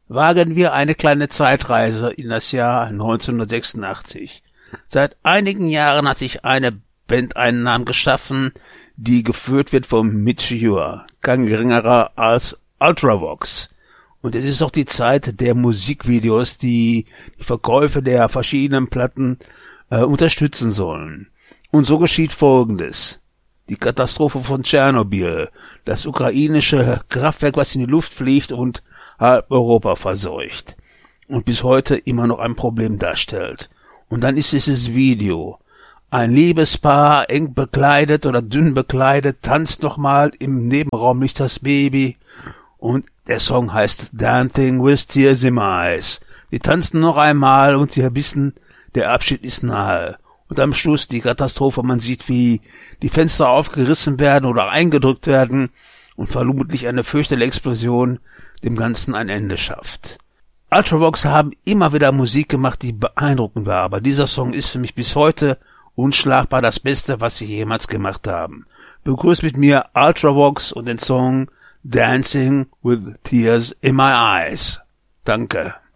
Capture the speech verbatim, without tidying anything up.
wagen wir eine kleine Zeitreise in das Jahr neunzehnhundertsechsundachtzig. Seit einigen Jahren hat sich eine Band einen Namen geschaffen, die geführt wird von Midge Ure, kein geringerer als Ultravox. Und es ist auch die Zeit der Musikvideos, die die Verkäufe der verschiedenen Platten äh, unterstützen sollen. Und so geschieht Folgendes. Die Katastrophe von Tschernobyl, das ukrainische Kraftwerk, was in die Luft fliegt und halb Europa verseucht und bis heute immer noch ein Problem darstellt. Und dann ist dieses Video. Ein Liebespaar, eng bekleidet oder dünn bekleidet, tanzt nochmal im Nebenraum nicht das Baby. Und der Song heißt Dancing with Tears in My Eyes. Die tanzen noch einmal und sie wissen, der Abschied ist nahe. Und am Schluss die Katastrophe, man sieht, wie die Fenster aufgerissen werden oder eingedrückt werden und vermutlich eine fürchterliche Explosion dem Ganzen ein Ende schafft. Ultravox haben immer wieder Musik gemacht, die beeindruckend war, aber dieser Song ist für mich bis heute unschlagbar das Beste, was sie jemals gemacht haben. Begrüßt mit mir Ultravox und den Song Dancing with Tears in My Eyes. Danke.